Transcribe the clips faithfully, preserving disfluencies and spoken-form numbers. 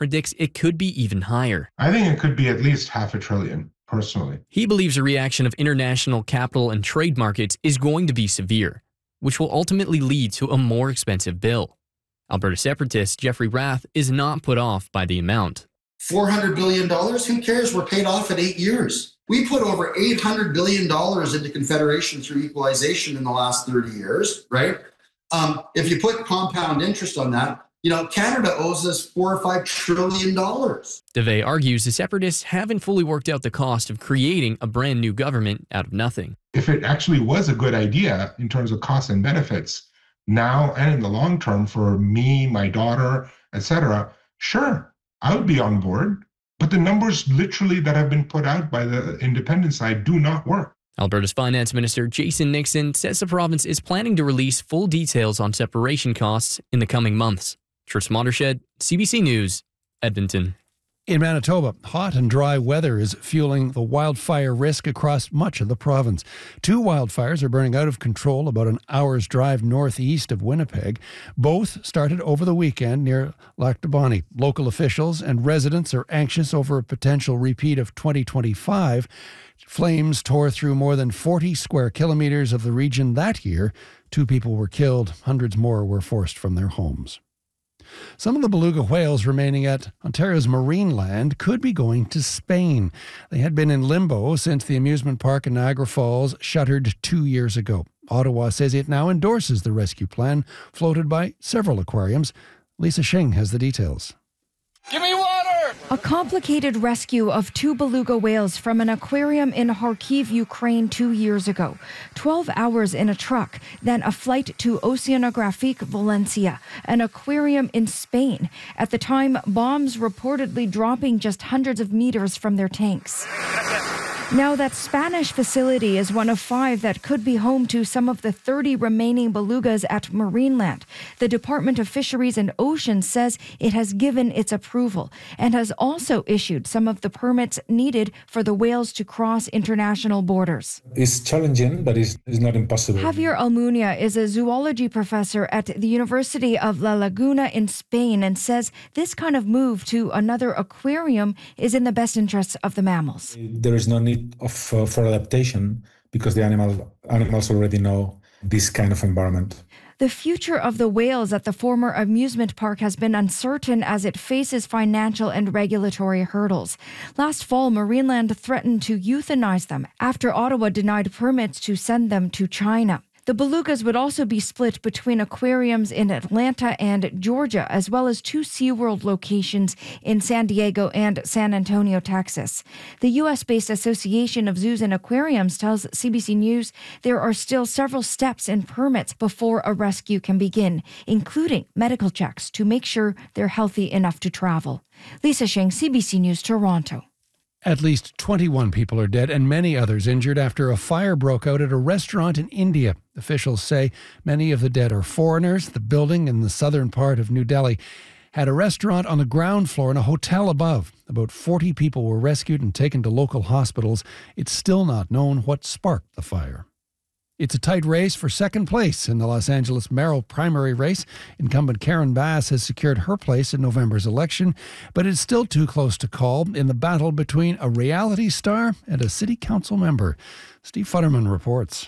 predicts it could be even higher. I think it could be at least half a trillion, personally. He believes a reaction of international capital and trade markets is going to be severe, which will ultimately lead to a more expensive bill. Alberta separatist Jeffrey Rath is not put off by the amount. four hundred billion dollars? Who cares? We're paid off in eight years. We put over eight hundred billion dollars into Confederation through equalization in the last thirty years, right? Um, if you put compound interest on that, you know, Canada owes us four or five trillion dollars. DeVay argues the separatists haven't fully worked out the cost of creating a brand new government out of nothing. If it actually was a good idea in terms of costs and benefits, now and in the long term for me, my daughter, et cetera, sure, I would be on board. But the numbers literally that have been put out by the independent side do not work. Alberta's Finance Minister Jason Nixon says the province is planning to release full details on separation costs in the coming months. Tristan Watershed, C B C News, Edmonton. In Manitoba, hot and dry weather is fueling the wildfire risk across much of the province. Two wildfires are burning out of control about an hour's drive northeast of Winnipeg. Both started over the weekend near Lac du Bonnet. Local officials and residents are anxious over a potential repeat of twenty twenty-five. Flames tore through more than forty square kilometres of the region that year. Two people were killed. Hundreds more were forced from their homes. Some of the beluga whales remaining at Ontario's Marineland could be going to Spain. They had been in limbo since the amusement park in Niagara Falls shuttered two years ago. Ottawa says it now endorses the rescue plan floated by several aquariums. Lisa Shing has the details. Give me water! A complicated rescue of two beluga whales from an aquarium in Kharkiv, Ukraine two years ago. twelve hours in a truck, then a flight to Oceanographique Valencia, an aquarium in Spain. At the time, bombs reportedly dropping just hundreds of meters from their tanks. Now, that Spanish facility is one of five that could be home to some of the thirty remaining belugas at Marineland. The Department of Fisheries and Oceans says it has given its approval and has also issued some of the permits needed for the whales to cross international borders. It's challenging, but it's, it's not impossible. Javier Almunia is a zoology professor at the University of La Laguna in Spain and says this kind of move to another aquarium is in the best interests of the mammals. There is no need of uh, for adaptation because the animal animals already know this kind of environment. The future of the whales at the former amusement park has been uncertain as it faces financial and regulatory hurdles. Last fall, Marineland threatened to euthanize them after Ottawa denied permits to send them to China. The belugas would also be split between aquariums in Atlanta and Georgia, as well as two SeaWorld locations in San Diego and San Antonio, Texas. The U S-based Association of Zoos and Aquariums tells C B C News there are still several steps and permits before a rescue can begin, including medical checks to make sure they're healthy enough to travel. Lisa Shing, C B C News, Toronto. At least twenty-one people are dead and many others injured after a fire broke out at a restaurant in India. Officials say many of the dead are foreigners. The building in the southern part of New Delhi had a restaurant on the ground floor and a hotel above. About forty people were rescued and taken to local hospitals. It's still not known what sparked the fire. It's a tight race for second place in the Los Angeles mayoral primary race. Incumbent Karen Bass has secured her place in November's election, but it's still too close to call in the battle between a reality star and a city council member. Steve Futterman reports.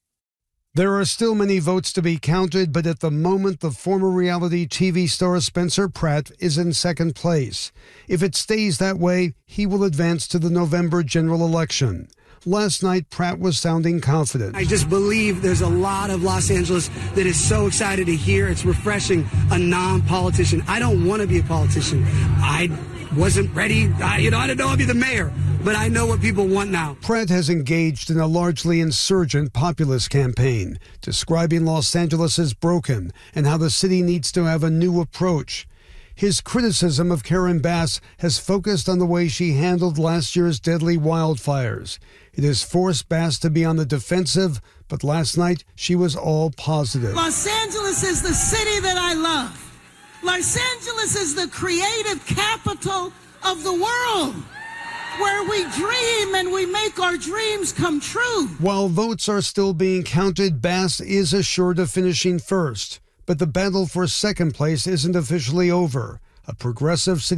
There are still many votes to be counted, but at the moment, the former reality T V star Spencer Pratt is in second place. If it stays that way, he will advance to the November general election. Last night, Pratt was sounding confident. I just believe there's a lot of Los Angeles that is so excited to hear. It's refreshing a non-politician. I don't want to be a politician. I wasn't ready. I, you know, I didn't know I'd be the mayor, but I know what people want now. Pratt has engaged in a largely insurgent populist campaign, describing Los Angeles as broken and how the city needs to have a new approach. His criticism of Karen Bass has focused on the way she handled last year's deadly wildfires. It has forced Bass to be on the defensive, but last night she was all positive. Los Angeles is the city that I love. Los Angeles is the creative capital of the world, where we dream and we make our dreams come true. While votes are still being counted, Bass is assured of finishing first. But the battle for second place isn't officially over. A progressive city